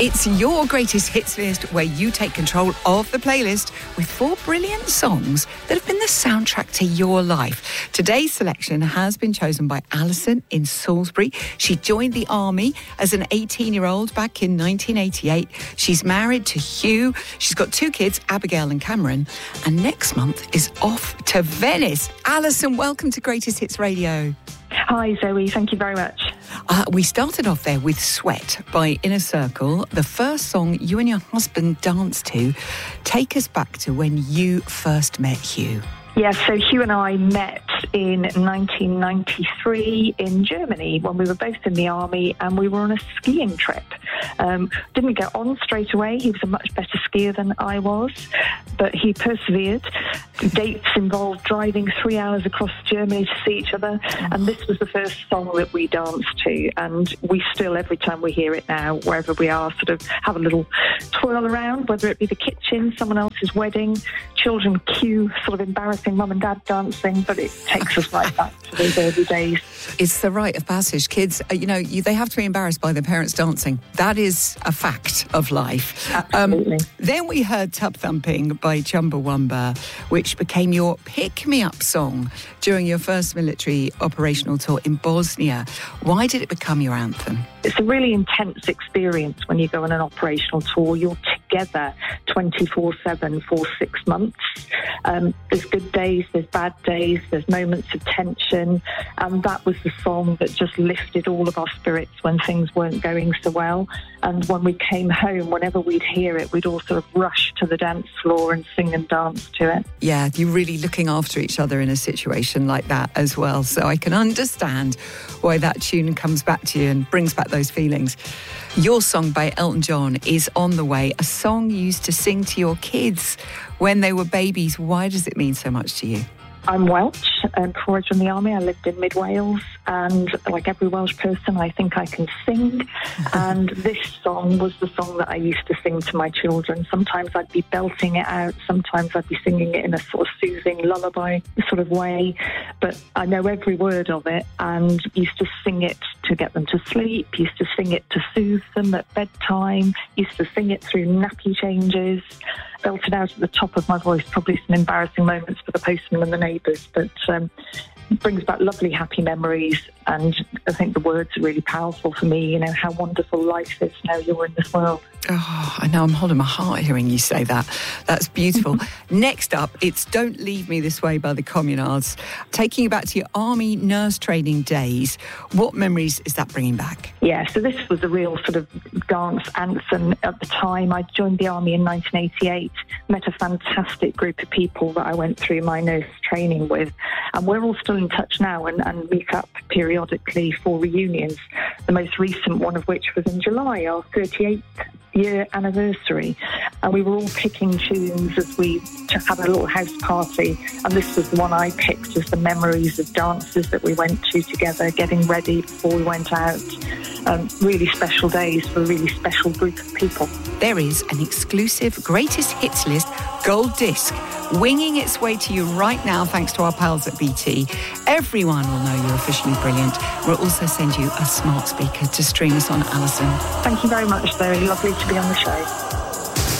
It's your greatest hits list where you take control of the playlist with 4 brilliant songs that have been the soundtrack to your life. Today's selection has been chosen by Alison in Salisbury. She joined the army as an 18-year-old back in 1988. She's married to Hugh. She's got 2 kids, Abigail and Cameron. And next month is off to Venice. Alison, welcome to Greatest Hits Radio. Hi, Zoe. Thank you very much. We started off there with Sweat by Inner Circle, the first song you and your husband danced to. Take us back to when you first met Hugh. Yes, so Hugh and I met in 1993 in Germany when we were both in the army and we were on a skiing trip. Didn't get on straight away. He was a much better skier than I was, but he persevered. Dates involved driving 3 hours across Germany to see each other, and this was the first song that we danced to, and we still, every time we hear it now, wherever we are, sort of have a little twirl around, whether it be the kitchen, someone else's wedding, children cue sort of embarrassing mum and dad dancing, but it takes us right back to those early days. It's the rite of passage. Kids, they have to be embarrassed by their parents dancing. That is a fact of life. Absolutely. Then we heard Tub Thumping by Chumbawamba, which became your pick-me-up song during your first military operational tour in Bosnia. Why did it become your anthem? It's a really intense experience when you go on an operational tour. You're together 24/7 for 6 months. There's good days, there's bad days, there's moments of tension, and that was the song that just lifted all of our spirits when things weren't going so well. And when we came home, whenever we'd hear it, we'd all sort of rush to the dance floor and sing and dance to it. Yeah, you're really looking after each other in a situation like that as well. So I can understand why that tune comes back to you and brings back those feelings. Your song by Elton John is On the Way, a song you used to sing to your kids when they were babies. Why does it mean so much to you? I'm Welsh, and before I joined the army, I lived in Mid Wales, and like every Welsh person, I think I can sing. And this song was the song that I used to sing to my children. Sometimes I'd be belting it out, sometimes I'd be singing it in a sort of soothing lullaby sort of way. But I know every word of it, and used to sing it to get them to sleep, used to sing it to soothe them at bedtime, used to sing it through nappy changes. Belted out at the top of my voice, probably some embarrassing moments for the postman and the neighbours, but it brings back lovely, happy memories, and I think the words are really powerful for me, how wonderful life is now you're in this world. Oh, I know, I'm holding my heart hearing you say that. That's beautiful. Next up, it's Don't Leave Me This Way by the Communards. Taking you back to your army nurse training days, what memories is that bringing back? Yeah, so this was a real sort of dance anthem at the time. I joined the army in 1988, met a fantastic group of people that I went through my nurse training with, and we're all still in touch now and meet up periodically for reunions, the most recent one of which was in July, our 38th year anniversary, and we were all picking tunes as we had a little house party, and this was the one I picked as the memories of dances that we went to together, getting ready before we went out. Really special days for a really special group of people. There is an exclusive Greatest Hits List gold disc winging its way to you right now thanks to our pals at BT. Everyone will know you're officially brilliant. We'll also send you a smart speaker to stream us on, Alison. Thank you very much, Zoe. Lovely to be on the show.